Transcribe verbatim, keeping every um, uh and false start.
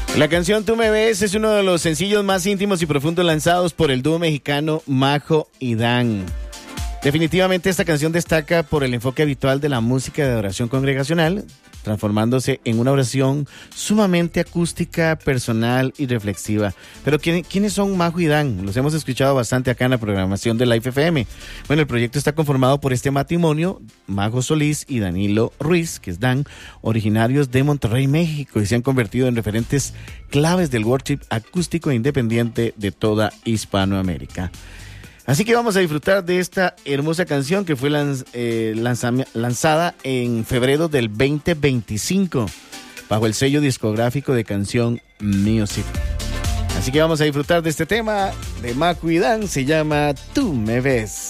La canción Tú me ves es uno de los sencillos más íntimos y profundos lanzados por el dúo mexicano Majo y Dan. Definitivamente esta canción destaca por el enfoque habitual de la música de adoración congregacional, transformándose en una oración sumamente acústica, personal y reflexiva. Pero ¿quién, ¿quiénes son Majo y Dan? Los hemos escuchado bastante acá en la programación de Life F M. Bueno, el proyecto está conformado por este matrimonio, Majo Solís y Danilo Ruiz, que es Dan, originarios de Monterrey, México, y se han convertido en referentes claves del worship acústico e independiente de toda Hispanoamérica. Así que vamos a disfrutar de esta hermosa canción que fue lanz, eh, lanza, lanzada en febrero del veinte veinticinco bajo el sello discográfico de Canción Music. Así que vamos a disfrutar de este tema de Majo y Dan, se llama Tú me ves.